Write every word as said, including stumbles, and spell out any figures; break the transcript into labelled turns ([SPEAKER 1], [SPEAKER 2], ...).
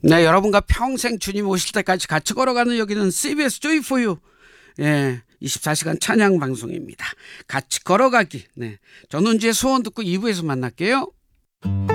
[SPEAKER 1] 네, 여러분과 평생 주님 오실 때까지 같이 걸어가는 여기는 씨비에스 Joy for You. 예, 이십사 시간 찬양 방송입니다. 같이 걸어가기. 네, 전은지의 소원 듣고 이 부에서 만날게요.